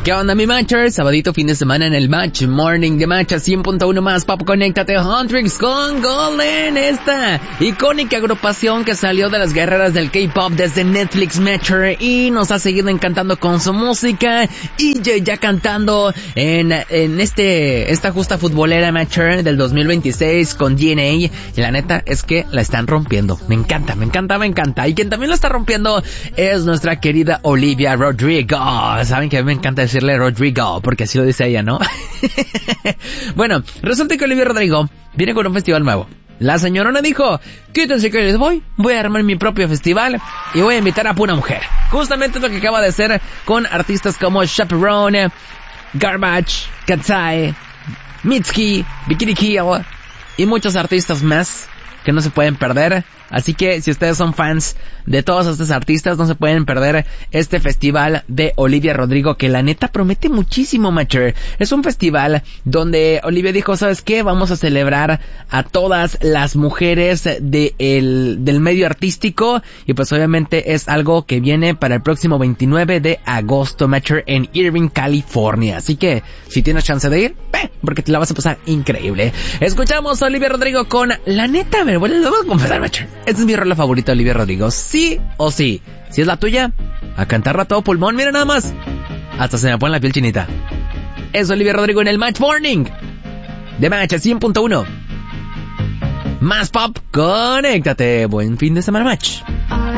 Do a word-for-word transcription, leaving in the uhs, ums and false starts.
¿Qué onda, mi matchers? Sabadito, fin de semana en el Match Morning de Match a cien punto uno más Pop. Conéctate, Huntrix con Golden, esta icónica agrupación que salió de las guerreras del K-pop desde Netflix Matcher y nos ha seguido encantando con su música. Y ya, ya cantando en, en este, esta justa futbolera Matcher del dos mil veintiséis con D N A. Y la neta es que la están rompiendo. Me encanta, me encanta, me encanta. Y quien también la está rompiendo es nuestra querida Olivia Rodrigo. Saben que a mí me encanta decirle Rodrigo, porque así lo dice ella, ¿no? Bueno, resulta que Olivia Rodrigo viene con un festival nuevo. La señorona dijo, quítense que les voy, voy a armar mi propio festival y voy a invitar a pura mujer. Justamente es lo que acaba de hacer con artistas como Chaperone, Garbage, Katsai, Mitski, Bikini Kill y muchos artistas más que no se pueden perder. Así que si ustedes son fans de todos estos artistas, no se pueden perder este festival de Olivia Rodrigo, que la neta promete muchísimo, Matcher. Es un festival donde Olivia dijo, ¿sabes qué? Vamos a celebrar a todas las mujeres de el, del medio artístico, y pues obviamente es algo que viene para el próximo veintinueve de agosto, Matcher, en Irvine, California. Así que si tienes chance de ir, ve, porque te la vas a pasar increíble. Escuchamos a Olivia Rodrigo con la neta, a ver, bueno, lo voy a confesar, Matcher. Esta es mi rola favorita de Olivia Rodrigo. Sí o sí. Si es la tuya, a cantarla a todo pulmón. Mira nada más. Hasta se me pone la piel chinita. Es Olivia Rodrigo en el Match Morning de Match a cien punto uno. Más pop, conéctate. Buen fin de semana, Match.